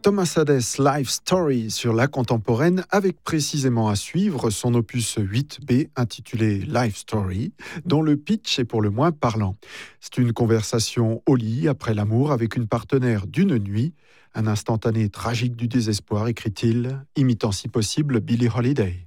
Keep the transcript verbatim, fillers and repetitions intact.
Thomas Hadès Life Story sur la contemporaine, avec précisément à suivre son opus huit B intitulé Life Story, dont le pitch est pour le moins parlant. C'est une conversation au lit après l'amour avec une partenaire d'une nuit, un instantané tragique du désespoir, écrit-il, imitant si possible Billie Holiday.